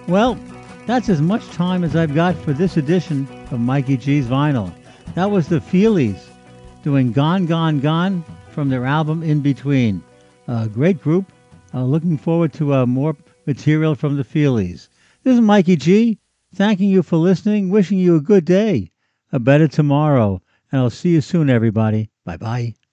Well, that's as much time as I've got for this edition of Mikey G's Vinyl. That was the Feelies doing Gone, Gone, Gone from their album In Between. A great group. Looking forward to more material from the Feelies. This is Mikey G, thanking you for listening, wishing you a good day, a better tomorrow, and I'll see you soon, everybody. Bye-bye.